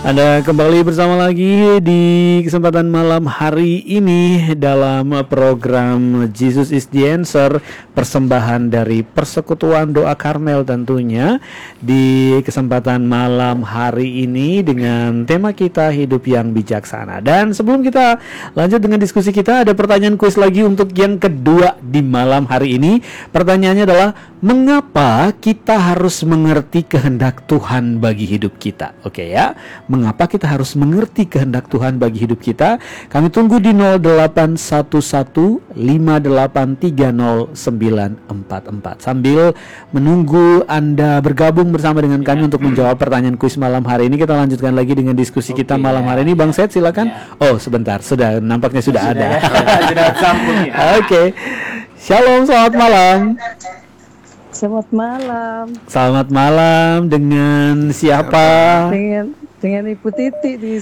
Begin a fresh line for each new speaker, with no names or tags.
Anda kembali bersama lagi di kesempatan malam hari ini dalam program Jesus is the Answer, persembahan dari Persekutuan Doa Karmel tentunya. Di kesempatan malam hari ini dengan tema kita hidup yang bijaksana. Dan sebelum kita lanjut dengan diskusi kita, ada pertanyaan kuis lagi untuk yang kedua di malam hari ini. Pertanyaannya adalah, mengapa kita harus mengerti kehendak Tuhan bagi hidup kita? Oke ya, mengapa kita harus mengerti kehendak Tuhan bagi hidup kita? Kami tunggu di 081158300944. Sambil menunggu Anda bergabung bersama dengan kami untuk menjawab pertanyaan kuis malam hari ini, kita lanjutkan lagi dengan diskusi kita malam hari ini. Bang Seth, silakan. Oh, sebentar, sudah nampaknya sudah ada.
Sudah sambung ya.
Oke. Shalom, selamat malam.
Selamat malam.
Selamat malam, dengan siapa?
Dengan Ibu Titi di